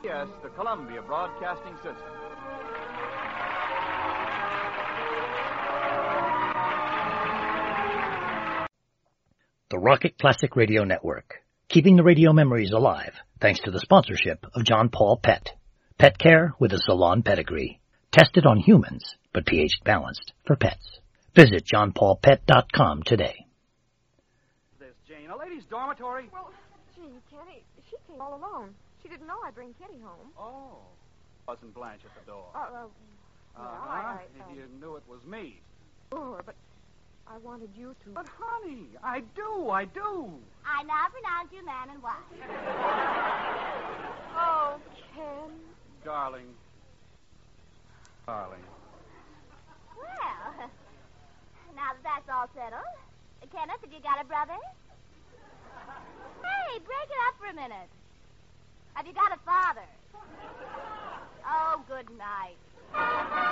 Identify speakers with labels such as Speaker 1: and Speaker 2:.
Speaker 1: Yes, the Columbia Broadcasting System.
Speaker 2: The Rocket Classic Radio Network, keeping the radio memories alive thanks to the sponsorship of John Paul Pet. Pet care with a salon pedigree. Tested on humans, but pH balanced for pets. Visit johnpaulpet.com today.
Speaker 1: This, Jane, a ladies' dormitory?
Speaker 3: Well, gee, Kenny, she came all alone. She didn't know I'd bring Kitty home.
Speaker 1: Oh. Wasn't Blanche at the door? You knew it was me.
Speaker 3: Sure, but I wanted you to.
Speaker 1: But, honey, I do.
Speaker 4: I now pronounce you man and wife.
Speaker 3: Oh, Ken.
Speaker 1: Darling.
Speaker 4: Well, now that that's all settled, Kenneth, have you got a brother? Hey, break it up for a minute. Have you got a father? Oh, good night.